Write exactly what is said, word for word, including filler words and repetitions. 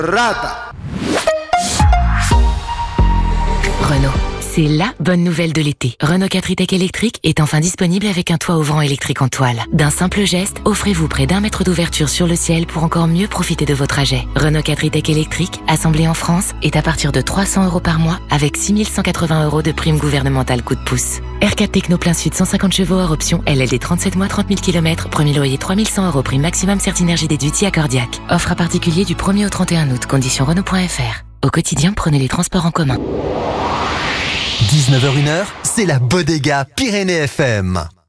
Rata. Renault. C'est la bonne nouvelle de l'été. Renault quatre e-Tech électrique est enfin disponible avec un toit ouvrant électrique en toile. D'un simple geste, offrez-vous près d'un mètre d'ouverture sur le ciel pour encore mieux profiter de vos trajets. Renault quatre e-Tech électrique, assemblé en France, est à partir de trois cents euros par mois avec six mille cent quatre-vingts euros de prime gouvernementale coup de pouce. R quatre Techno plein sud cent cinquante chevaux hors option, L L D trente-sept mois trente mille kilomètres, premier loyer trois mille cent euros prime maximum Certinergie déduit accordiaque. Offre à particulier du premier au trente et un août, conditions Renault point F R. Au quotidien, prenez les transports en commun. dix-neuf heures une, c'est la Bodega Pyrénées F M.